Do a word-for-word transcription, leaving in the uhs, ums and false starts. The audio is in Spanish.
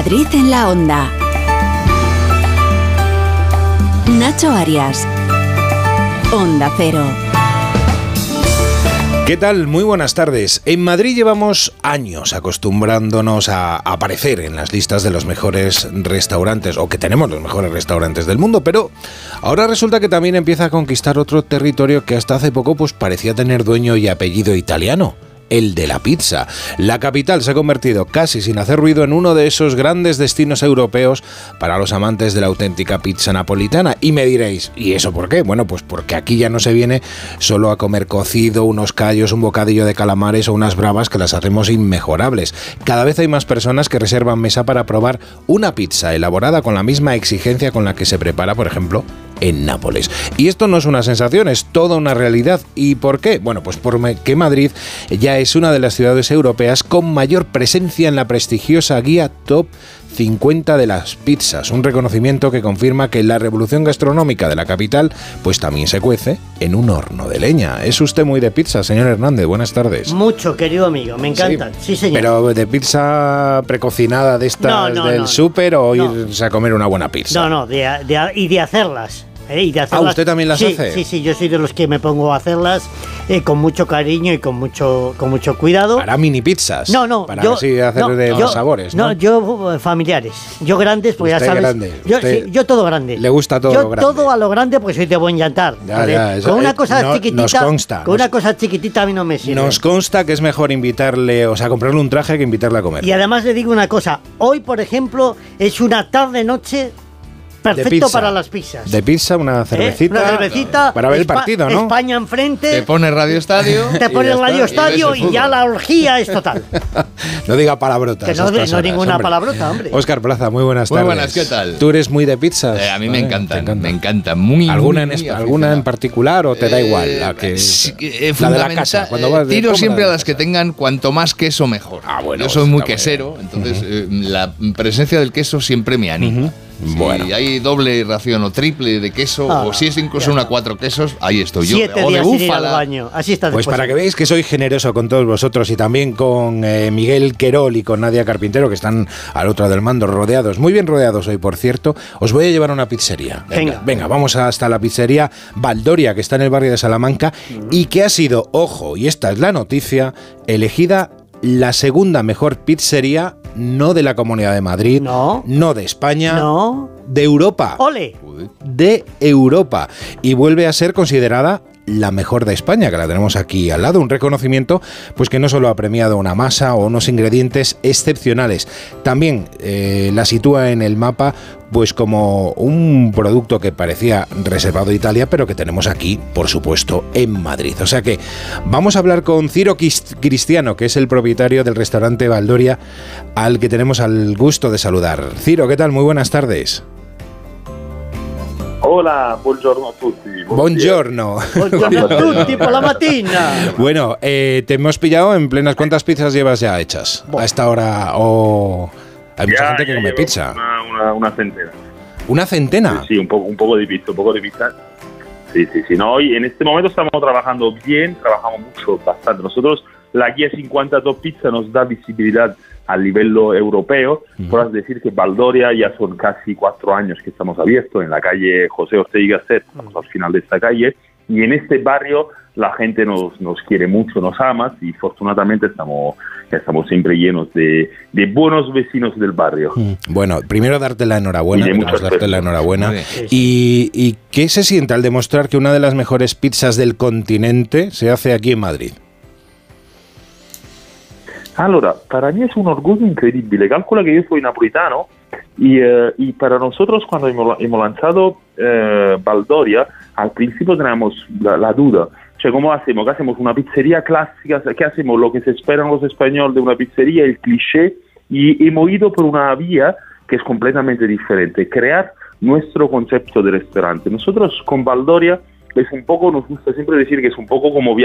Madrid en la Onda. Nacho Arias. Onda Cero. ¿Qué tal? Muy buenas tardes. En Madrid llevamos años acostumbrándonos a aparecer en las listas de los mejores restaurantes, o que tenemos los mejores restaurantes del mundo, pero ahora resulta que también empieza a conquistar otro territorio que hasta hace poco pues parecía tener dueño y apellido italiano. El de la pizza. La capital se ha convertido, casi sin hacer ruido, en uno de esos grandes destinos europeos para los amantes de la auténtica pizza napolitana. Y me diréis, ¿y eso por qué? Bueno, pues porque aquí ya no se viene solo a comer cocido, unos callos, un bocadillo de calamares o unas bravas que las hacemos inmejorables. Cada vez hay más personas que reservan mesa para probar una pizza elaborada con la misma exigencia con la que se prepara, por ejemplo, en Nápoles. Y esto no es una sensación, es toda una realidad. ¿Y por qué? Bueno, pues porque Madrid ya es una de las ciudades europeas con mayor presencia en la prestigiosa guía Top cincuenta de las pizzas, un reconocimiento que confirma que la revolución gastronómica de la capital pues también se cuece en un horno de leña. ¿Es usted muy de pizza, señor Hernández? Buenas tardes. Mucho, querido amigo, me encantan. Sí, sí, señor. ¿Pero de pizza precocinada de estas no, no, del no, súper o no. irse a comer una buena pizza? No, no, de, de, y de hacerlas. ¿Eh? Y de hacerlas. Ah, ¿usted también las sí, hace? Sí, sí, yo soy de los que me pongo a hacerlas eh, con mucho cariño y con mucho con mucho cuidado. ¿Para mini pizzas? No, no. Para yo, así hacer no, de yo, más sabores, ¿no? No, yo familiares. Yo grandes, pues usted ya sabes. Grande. Yo, usted sí, yo todo grande. Le gusta todo yo lo grande. todo a lo grande, pues soy de buen llantar. Ya, ya, eso, con una eh, cosa no, chiquitita. nos consta, con nos, una cosa chiquitita a mí no me sirve. Nos consta que es mejor invitarle, o sea, comprarle un traje que invitarle a comer. Y además le digo una cosa. Hoy, por ejemplo, es una tarde-noche perfecto para las pizzas. De pizza, una cervecita. ¿Eh? Una cervecita. Para ver el Espa- partido, ¿no? España enfrente. Te pone Radio Estadio. Te pone el Radio Estadio y, y ya la orgía es total. No diga palabrotas. Que no, de, no horas, ninguna hombre. palabrota, hombre. Óscar Plaza, muy buenas Muy tardes. buenas, ¿qué tal? ¿Tú eres muy de pizzas? Eh, a mí me ¿Vale? encantan, encanta. me encanta. Muy, ¿Alguna, muy, en, muy es, ¿alguna en particular o te da Eh, igual? La que sí, eh, la de la casa. Cuando vas de tiro compra siempre de a la las que casa. tengan cuanto más queso mejor. Ah, bueno, yo soy muy está quesero, bien. entonces Uh-huh. eh, la presencia del queso siempre me anima. Uh-huh. Si Bueno. hay doble ración o triple de queso, Ah, o si es incluso una cuatro quesos, ahí estoy yo. Siete o de días sin ir al búfala. baño. Así está Pues después. para que veáis que soy generoso con todos vosotros y también con eh, Miguel Querol y con Nadia Carpintero, que están al otro del mando, rodeados, muy bien rodeados hoy, por cierto, os voy a llevar a una pizzería. Venga, Venga. venga, vamos hasta la pizzería Valdoria, que está en el barrio de Salamanca, mm. y que ha sido, ojo, y esta es la noticia, elegida la segunda mejor pizzería, no de la Comunidad de Madrid, No. no de España, No. de Europa. ¡Ole! De Europa. Y vuelve a ser considerada la mejor de España, que la tenemos aquí al lado, un reconocimiento pues que no solo ha premiado una masa o unos ingredientes excepcionales, también eh, la sitúa en el mapa pues como un producto que parecía reservado a Italia, pero que tenemos aquí, por supuesto, en Madrid. O sea que vamos a hablar con Ciro Cristiano, que es el propietario del restaurante Valdoria, al que tenemos al gusto de saludar. Ciro, ¿qué tal? Muy buenas tardes. Hola, buongiorno a tutti. Buongiorno. Buongiorno a tutti por la mattina. Bueno, eh, te hemos pillado en plenas. ¿Cuántas pizzas llevas ya hechas a esta hora? O hay mucha Ya, gente que ya come llevo pizza. Una, una, una centena. ¿Una centena? Sí, sí, un poco, un poco de pizza, un poco de pizza. Sí, sí, sí. No, hoy en este momento estamos trabajando bien, trabajamos mucho, bastante. Nosotros, la guía cincuenta Top Pizza nos da visibilidad a nivel europeo. Uh-huh. Podrás decir que Valdoria ya son casi cuatro años que estamos abiertos en la calle José Ortega y Gasset, estamos al final de esta calle, y en este barrio la gente nos, nos quiere mucho, nos ama, y afortunadamente estamos, estamos siempre llenos de, de buenos vecinos del barrio. Uh-huh. Bueno, primero darte la enhorabuena, queremos darte la enhorabuena. Sí, sí. Y, ¿Y qué se siente al demostrar que una de las mejores pizzas del continente se hace aquí en Madrid? Allora, para mí es un orgullo increíble. Calcula que yo soy napolitano y, eh, y para nosotros cuando hemos, hemos lanzado eh, Valdoria, al principio teníamos la, la duda. Cioè, ¿cómo hacemos? ¿Qué hacemos? ¿Una pizzería clásica? ¿Qué hacemos? Lo que se esperan los españoles de una pizzería, el cliché. Y hemos ido por una vía que es completamente diferente. Crear nuestro concepto de restaurante. Nosotros con Valdoria es un poco, nos gusta siempre decir que es un poco como